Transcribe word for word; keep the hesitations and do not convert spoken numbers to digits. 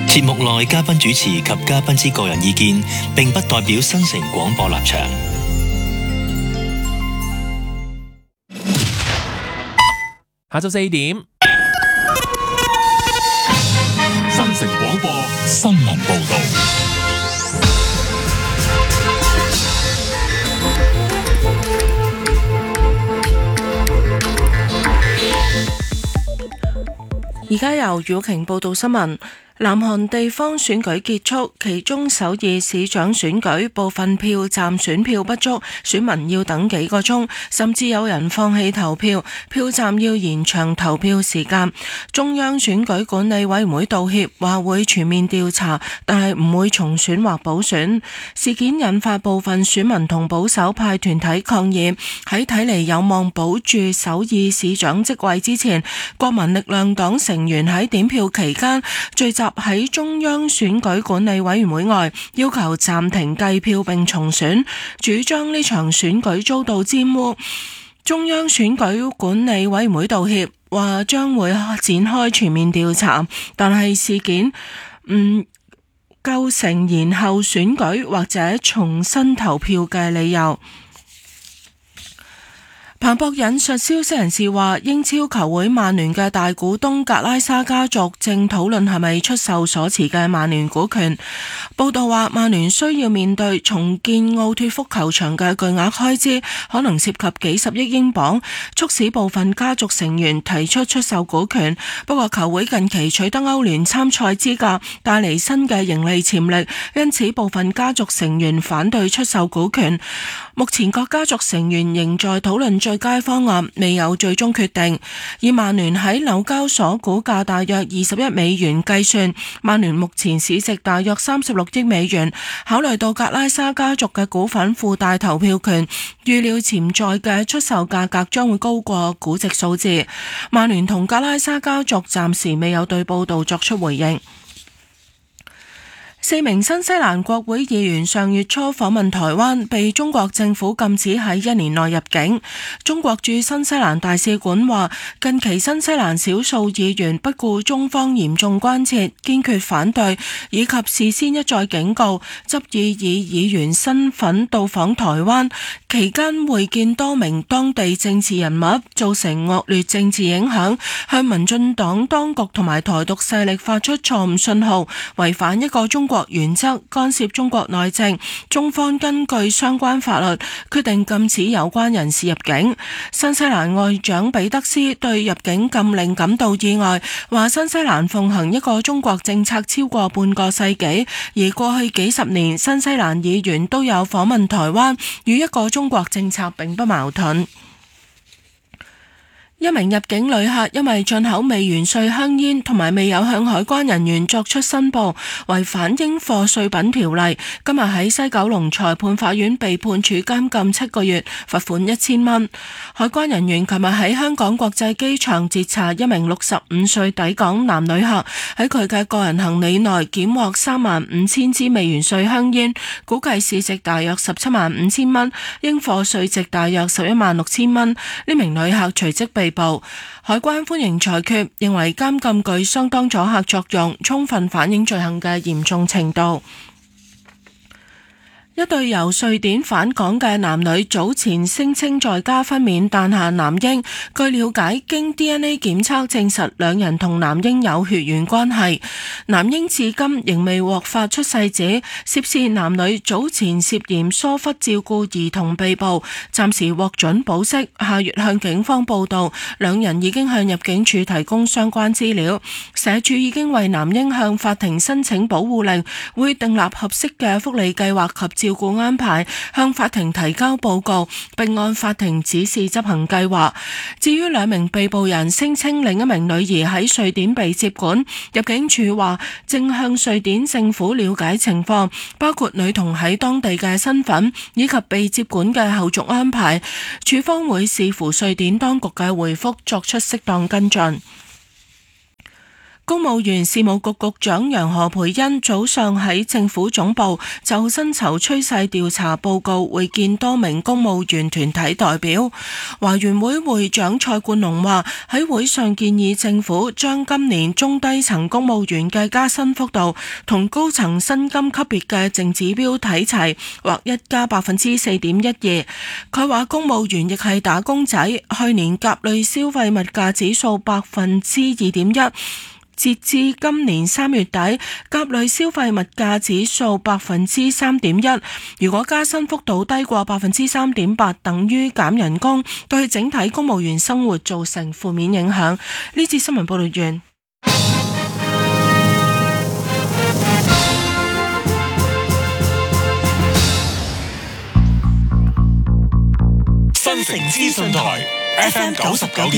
節目內嘉賓主持及嘉賓之個人意見，並不代表新城廣播立場。 下晝四點， 新城廣播新聞報道。 而家由宇晴報道新聞。南韓地方選舉結束，其中首爾市長選舉部分票站選票不足，選民要等幾個鐘，甚至有人放棄投票，票站要延長投票時間。中央選舉管理委員會道歉，話會全面調查，但係唔會重選或補選。事件引發部分選民同保守派團體抗議，喺睇嚟有望保住首爾市長職位之前，國民力量黨成員喺點票期間聚集喺中央選舉管理委員會外，要求暫停計票並重選，主張呢場選舉遭到玷污。中央選舉管理委員會道歉，話將會展開全面調查，但係事件唔構成延後選舉或者重新投票嘅理由。彭博引述消息人士話，英超球會曼聯嘅大股東格拉沙家族正討論係咪出售所持嘅曼聯股權。報道話，曼聯需要面對重建奧脫福球場嘅巨額開支，可能涉及幾十億英鎊，促使部分家族成員提出出售股權。不過球會近期取得歐聯參賽資格，帶嚟新嘅盈利潛力，因此部分家族成員反對出售股權。目前各家族成員仍在討論最佳方案，未有最終決定。以曼聯喺紐交所股價大約二十一美元計算，曼聯目前市值大約三十六億美元。考慮到格拉沙家族嘅股份附帶投票權，預料潛在嘅出售價格將會高過估值數字。曼聯同格拉沙家族暫時未有對報道作出回應。四名新西蘭國會議員上月初訪問台灣，被中國政府禁止喺一年內入境。中國駐新西蘭大使館話，近期新西蘭少數議員不顧中方嚴重關切，堅決反對，以及事先一再警告，執意以議員身份到訪台灣，期間會見多名當地政治人物，造成惡劣政治影響，向民進黨當局同埋台獨勢力發出錯誤信號，違反一個中國原則，干涉中國內政。中方根據相關法律決定禁止有關人士入境。新西蘭外長彼得斯對入境禁令感到意外，話新西蘭奉行一個中國政策超過半個世紀，而過去幾十年新西蘭議員都有訪問台灣，與一個中國政策並不矛盾。一名入境旅客因為進口未完稅香煙同埋未有向海關人員作出申報，違反應課稅品條例，今日喺西九龍裁判法院被判處監禁七個月，罰款一千蚊。海關人員琴日喺香港國際機場截查一名六十五歲抵港男旅客，喺佢嘅個人行李內檢獲三萬五千支未完稅香煙，估計市值大約十七萬五千蚊，應課稅值大約十一萬六千蚊。呢名旅客隨即被捕。海關歡迎裁決，認為監禁具相當阻嚇作用，充分反映罪行嘅嚴重程度。一對由瑞典返港嘅男女早前聲稱在家分娩誕下男嬰，據了解經 D N A 檢測證實兩人同男嬰有血緣關係。男嬰至今仍未獲發出世紙，涉事男女早前涉嫌疏忽照顧兒童被捕，暫時獲准保釋，下月向警方報到。兩人已經向入境處提供相關資料，社署已經為男嬰向法庭申請保護令，會訂立合適嘅福利計劃及照顧安排，向法庭提交報告，並按法庭指示執行計劃。至於兩名被捕人聲稱另一名女兒喺瑞典被接管，入境處話正向瑞典政府了解情況，包括女童喺當地嘅身份以及被接管嘅後續安排。處方會視乎瑞典當局嘅回覆作出適當跟進。 公務員事務局局長楊何蓓茵早上喺政府總部就薪酬趨勢調查報告會見多名公務員團體代表。華員會會長蔡冠龍話喺會上建議政府將今年中低層公務員嘅加薪幅度同高層薪金級別嘅淨指標睇齊，或一加百分之四點一二。佢話公務員亦係打工仔，去年甲類消費物價指數百分之二點一。截至今年三月底，甲類消費物價指數百分之三點一。如果加薪幅度低過百分之三點八，等於減人工，對整體公務員生活造成負面影響。呢節新聞報道完。 新城資訊台 F M 九十九點